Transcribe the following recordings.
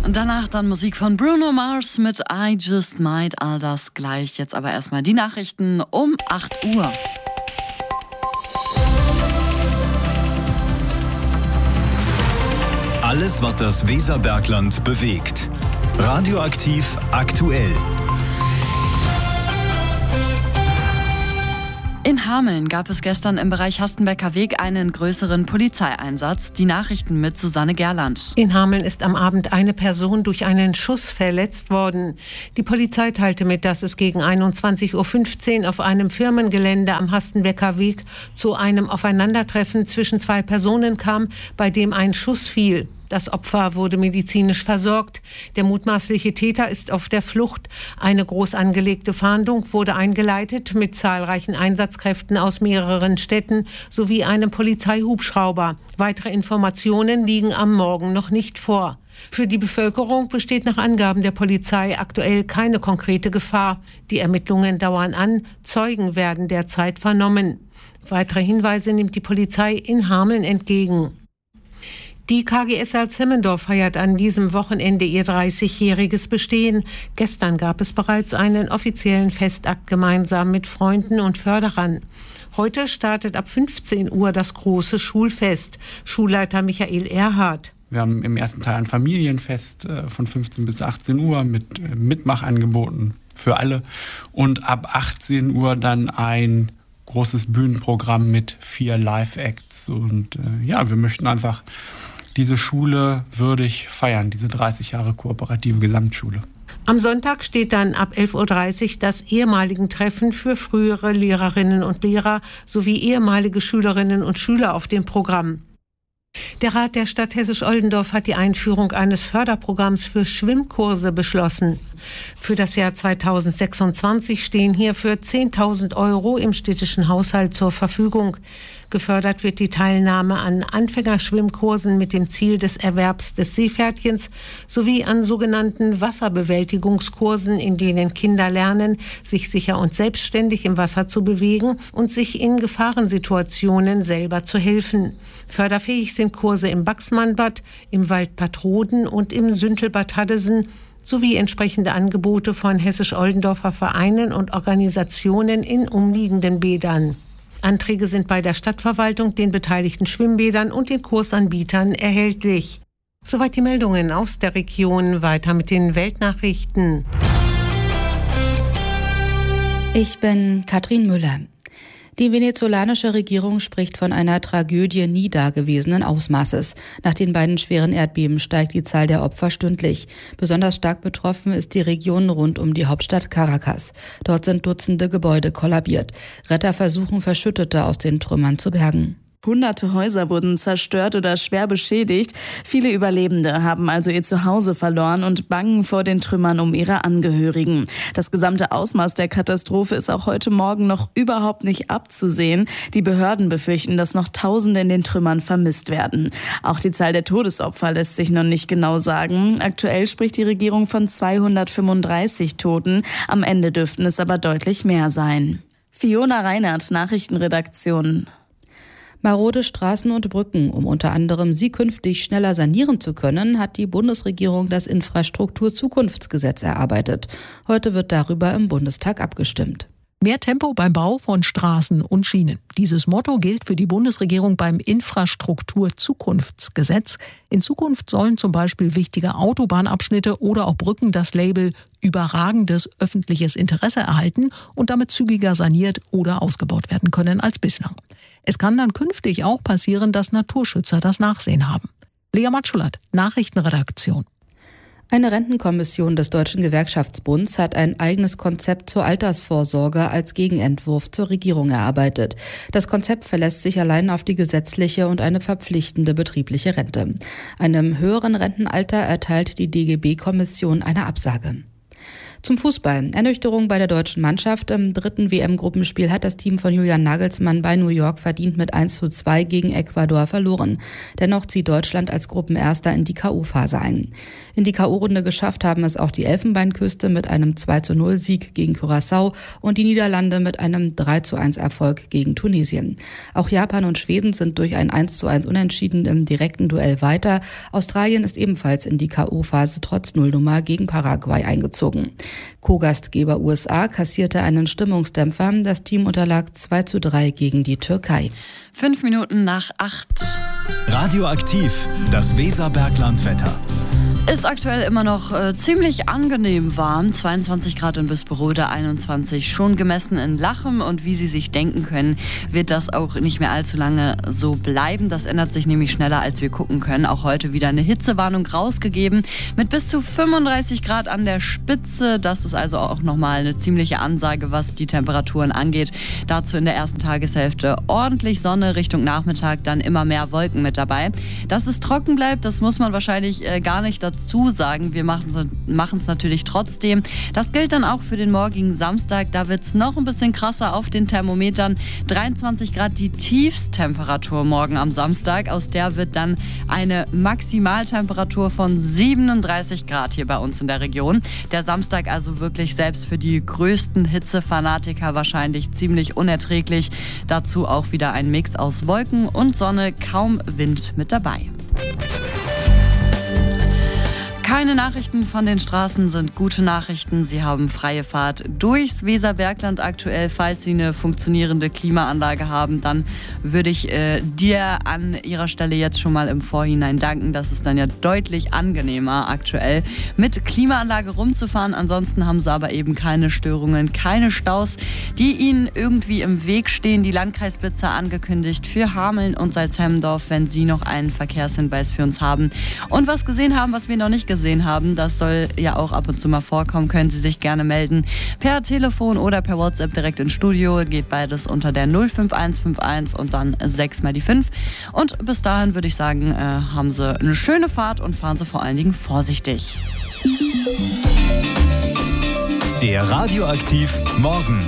Und danach dann Musik von Bruno Mars mit I Just Might, all das gleich. Jetzt aber erstmal die Nachrichten um 8 Uhr. Alles, was das Weserbergland bewegt. Radioaktiv aktuell. In Hameln gab es gestern im Bereich Hastenbecker Weg einen größeren Polizeieinsatz. Die Nachrichten mit Susanne Gerland. In Hameln ist am Abend eine Person durch einen Schuss verletzt worden. Die Polizei teilte mit, dass es gegen 21:15 Uhr auf einem Firmengelände am Hastenbecker Weg zu einem Aufeinandertreffen zwischen zwei Personen kam, bei dem ein Schuss fiel. Das Opfer wurde medizinisch versorgt. Der mutmaßliche Täter ist auf der Flucht. Eine groß angelegte Fahndung wurde eingeleitet mit zahlreichen Einsatzkräften aus mehreren Städten sowie einem Polizeihubschrauber. Weitere Informationen liegen am Morgen noch nicht vor. Für die Bevölkerung besteht nach Angaben der Polizei aktuell keine konkrete Gefahr. Die Ermittlungen dauern an. Zeugen werden derzeit vernommen. Weitere Hinweise nimmt die Polizei in Hameln entgegen. Die KGS Salzhemmendorf feiert an diesem Wochenende ihr 30-jähriges Bestehen. Gestern gab es bereits einen offiziellen Festakt gemeinsam mit Freunden und Förderern. Heute startet ab 15 Uhr das große Schulfest. Schulleiter Michael Erhardt. Wir haben im ersten Teil ein Familienfest von 15 bis 18 Uhr mit Mitmachangeboten für alle. Und ab 18 Uhr dann ein großes Bühnenprogramm mit 4 Live-Acts. Und wir möchten einfach diese Schule würdig feiern, diese 30 Jahre kooperative Gesamtschule. Am Sonntag steht dann ab 11:30 Uhr das ehemaligen Treffen für frühere Lehrerinnen und Lehrer sowie ehemalige Schülerinnen und Schüler auf dem Programm. Der Rat der Stadt Hessisch-Oldendorf hat die Einführung eines Förderprogramms für Schwimmkurse beschlossen. Für das Jahr 2026 stehen hierfür 10.000 € im städtischen Haushalt zur Verfügung. Gefördert wird die Teilnahme an Anfängerschwimmkursen mit dem Ziel des Erwerbs des Seepferdchens sowie an sogenannten Wasserbewältigungskursen, in denen Kinder lernen, sich sicher und selbstständig im Wasser zu bewegen und sich in Gefahrensituationen selber zu helfen. Förderfähig sind Kurse im Baxmannbad, im Waldbad Roden und im Süntelbad Haddesen sowie entsprechende Angebote von Hessisch-Oldendorfer Vereinen und Organisationen in umliegenden Bädern. Anträge sind bei der Stadtverwaltung, den beteiligten Schwimmbädern und den Kursanbietern erhältlich. Soweit die Meldungen aus der Region. Weiter mit den Weltnachrichten. Ich bin Katrin Müller. Die venezolanische Regierung spricht von einer Tragödie nie dagewesenen Ausmaßes. Nach den beiden schweren Erdbeben steigt die Zahl der Opfer stündlich. Besonders stark betroffen ist die Region rund um die Hauptstadt Caracas. Dort sind Dutzende Gebäude kollabiert. Retter versuchen, Verschüttete aus den Trümmern zu bergen. Hunderte Häuser wurden zerstört oder schwer beschädigt. Viele Überlebende haben also ihr Zuhause verloren und bangen vor den Trümmern um ihre Angehörigen. Das gesamte Ausmaß der Katastrophe ist auch heute Morgen noch überhaupt nicht abzusehen. Die Behörden befürchten, dass noch Tausende in den Trümmern vermisst werden. Auch die Zahl der Todesopfer lässt sich noch nicht genau sagen. Aktuell spricht die Regierung von 235 Toten. Am Ende dürften es aber deutlich mehr sein. Fiona Reinhardt, Nachrichtenredaktion. Marode Straßen und Brücken, um unter anderem sie künftig schneller sanieren zu können, hat die Bundesregierung das Infrastrukturzukunftsgesetz erarbeitet. Heute wird darüber im Bundestag abgestimmt. Mehr Tempo beim Bau von Straßen und Schienen. Dieses Motto gilt für die Bundesregierung beim Infrastrukturzukunftsgesetz. In Zukunft sollen zum Beispiel wichtige Autobahnabschnitte oder auch Brücken das Label überragendes öffentliches Interesse erhalten und damit zügiger saniert oder ausgebaut werden können als bislang. Es kann dann künftig auch passieren, dass Naturschützer das Nachsehen haben. Lea Matschulat, Nachrichtenredaktion. Eine Rentenkommission des Deutschen Gewerkschaftsbunds hat ein eigenes Konzept zur Altersvorsorge als Gegenentwurf zur Regierung erarbeitet. Das Konzept verlässt sich allein auf die gesetzliche und eine verpflichtende betriebliche Rente. Einem höheren Rentenalter erteilt die DGB-Kommission eine Absage. Zum Fußball. Ernüchterung bei der deutschen Mannschaft. Im 3. WM-Gruppenspiel hat das Team von Julian Nagelsmann bei New York verdient mit 1:2 gegen Ecuador verloren. Dennoch zieht Deutschland als Gruppenerster in die K.O.-Phase ein. In die K.O.-Runde geschafft haben es auch die Elfenbeinküste mit einem 2:0-Sieg gegen Curaçao und die Niederlande mit einem 3:1-Erfolg gegen Tunesien. Auch Japan und Schweden sind durch ein 1:1 Unentschieden im direkten Duell weiter. Australien ist ebenfalls in die K.O.-Phase trotz Nullnummer gegen Paraguay eingezogen. Co-Gastgeber USA kassierte einen Stimmungsdämpfer. Das Team unterlag 2:3 gegen die Türkei. 5 Minuten nach 8. Radioaktiv, das Weserbergland-Wetter. Ist aktuell immer noch ziemlich angenehm warm. 22 Grad in Bisperode, 21 schon gemessen in Lachem. Und wie Sie sich denken können, wird das auch nicht mehr allzu lange so bleiben. Das ändert sich nämlich schneller, als wir gucken können. Auch heute wieder eine Hitzewarnung rausgegeben mit bis zu 35 Grad an der Spitze. Das ist also auch nochmal eine ziemliche Ansage, was die Temperaturen angeht. Dazu in der ersten Tageshälfte ordentlich Sonne, Richtung Nachmittag dann immer mehr Wolken mit dabei. Dass es trocken bleibt, das muss man wahrscheinlich gar nicht dazu sagen. Wir machen es natürlich trotzdem. Das gilt dann auch für den morgigen Samstag. Da wird es noch ein bisschen krasser auf den Thermometern. 23 Grad die Tiefstemperatur morgen am Samstag. Aus der wird dann eine Maximaltemperatur von 37 Grad hier bei uns in der Region. Der Samstag also wirklich selbst für die größten Hitzefanatiker wahrscheinlich ziemlich unerträglich. Dazu auch wieder ein Mix aus Wolken und Sonne, kaum Wind mit dabei. Keine Nachrichten von den Straßen sind gute Nachrichten. Sie haben freie Fahrt durchs Weserbergland aktuell. Falls Sie eine funktionierende Klimaanlage haben, dann würde ich dir an Ihrer Stelle jetzt schon mal im Vorhinein danken. Das ist dann ja deutlich angenehmer aktuell mit Klimaanlage rumzufahren. Ansonsten haben Sie aber eben keine Störungen, keine Staus, die Ihnen irgendwie im Weg stehen. Die Landkreisblitzer angekündigt für Hameln und Salzhemmendorf, wenn Sie noch einen Verkehrshinweis für uns haben und was gesehen haben, was wir noch nicht gesehen haben. Das soll ja auch ab und zu mal vorkommen. Können Sie sich gerne melden. Per Telefon oder per WhatsApp direkt ins Studio. Geht beides unter der 05151 und dann 6 mal die 5. Und bis dahin würde ich sagen, haben Sie eine schöne Fahrt und fahren Sie vor allen Dingen vorsichtig. Der Radioaktiv Morgen.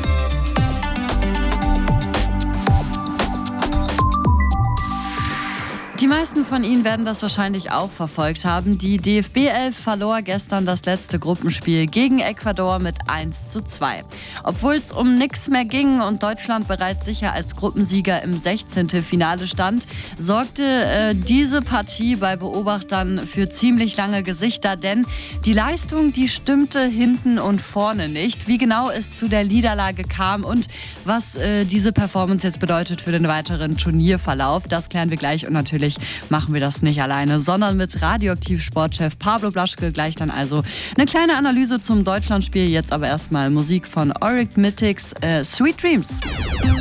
Die meisten von Ihnen werden das wahrscheinlich auch verfolgt haben. Die DFB 11 verlor gestern das letzte Gruppenspiel gegen Ecuador mit 1:2. Obwohl es um nichts mehr ging und Deutschland bereits sicher als Gruppensieger im 16. Finale stand, sorgte diese Partie bei Beobachtern für ziemlich lange Gesichter, denn die Leistung, die stimmte hinten und vorne nicht. Wie genau es zu der Niederlage kam und was diese Performance jetzt bedeutet für den weiteren Turnierverlauf, das klären wir gleich und natürlich machen wir das nicht alleine, sondern mit Radioaktiv-Sportchef Pablo Blaschke. Gleich dann also eine kleine Analyse zum Deutschlandspiel. Jetzt aber erstmal Musik von Eurythmics, Sweet Dreams.